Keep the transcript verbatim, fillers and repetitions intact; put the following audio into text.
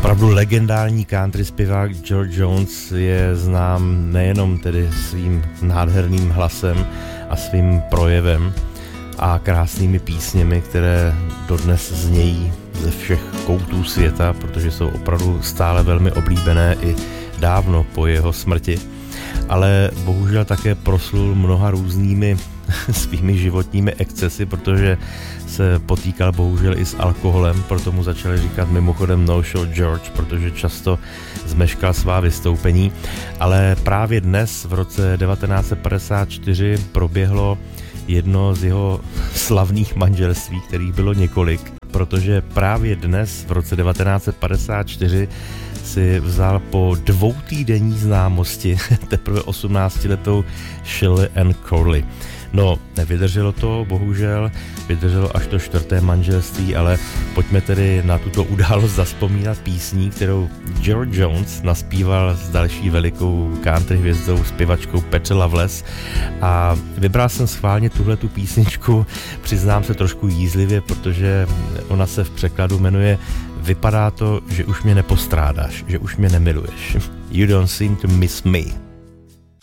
Opravdu legendární country zpěvák George Jones je znám nejenom tedy svým nádherným hlasem a svým projevem a krásnými písněmi, které dodnes znějí ze všech koutů světa, protože jsou opravdu stále velmi oblíbené i dávno po jeho smrti, ale bohužel také proslul mnoha různými svými životními excesy, protože se potýkal bohužel i s alkoholem, proto mu začali říkat mimochodem No Show George, protože často zmeškal svá vystoupení, ale právě dnes v roce devatenáct set padesát čtyři proběhlo jedno z jeho slavných manželství, kterých bylo několik, protože právě dnes v roce devatenáct set padesát čtyři si vzal po dvoutýdenní známosti teprve osmnáctiletou Shirley Ann Corley. No, nevydrželo to, bohužel, vydrželo až to čtvrté manželství, ale pojďme tedy na tuto událost zazpomínat písní, kterou George Jones naspíval s další velikou country hvězdou, zpěvačkou Patty Loveless, a vybral jsem schválně tuhletu písničku, přiznám se trošku jízlivě, protože ona se v překladu jmenuje Vypadá to, že už mě nepostrádáš, že už mě nemiluješ. You don't seem to miss me.